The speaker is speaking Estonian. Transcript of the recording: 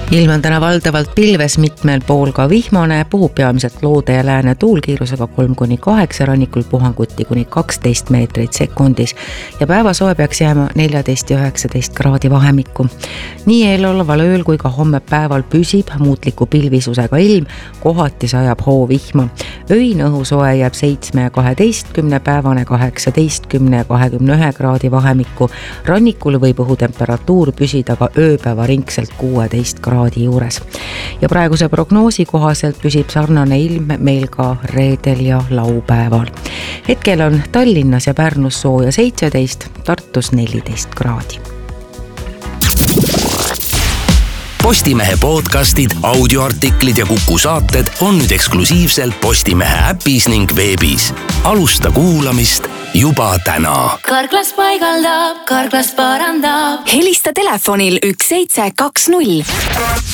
Ilm on täna valdavalt pilves, mitmel pool ka vihmane, puhub peamiselt loode ja lääne tuulkiirusega 3-8, rannikul puhanguti kuni 12 meetrit sekundis ja päevasoe peaks jääma 14 ja 19 kraadi vahemikku. Nii eeloleval ööl kui ka homme päeval püsib muutliku pilvisusega ilm, kohati sajab hoovihma. Öine õhusoe jääb 7 ja 12, päevane 18 ja 21 kraadi vahemikku. Rannikul võib õhutemperatuur püsida ka ööpäeva ringselt 16 kraadi juures. Ja praeguse prognoosi kohaselt püsib sarnane ilm meil ka reedel ja laupäeval. Hetkel on Tallinnas ja Pärnus sooja 17, Tartus 14 kraadi. Postimehe podcastid, audioartiklid ja Kuku saated on nüüd eksklusiivselt Postimehe äpis ning veebis. Alusta kuulamist juba täna. Karklas paigaldab, Karklas parandab. Helista telefonil 1720.